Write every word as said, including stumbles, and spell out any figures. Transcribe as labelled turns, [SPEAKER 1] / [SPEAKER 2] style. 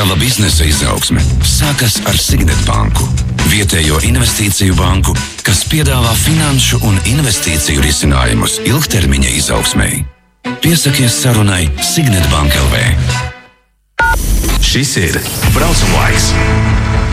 [SPEAKER 1] Tava biznesa izaugsme sākas ar Signet banku, vietējo investīciju banku, kas piedāvā finanšu un investīciju risinājumus ilgtermiņa izaugsmei. Piesakies sarunai Signet Bank L V.
[SPEAKER 2] Šis ir braucam laiks.